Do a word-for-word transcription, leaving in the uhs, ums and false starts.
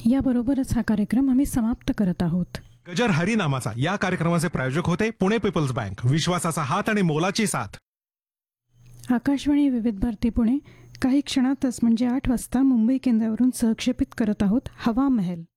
याबरोबरच हा कार्यक्रम आम्ही समाप्त करत आहोत. गजर हरिनामाचा या कार्यक्रमाचे प्रायोजक होते पुणे पीपल्स बँक, विश्वासाचा हात आणि मोलाची साथ. आकाशवाणी विविध भारती पुणे काही क्षणातच म्हणजे आठ वाजता मुंबई केंद्रावरून सहक्षेपित करत आहोत हवा महल.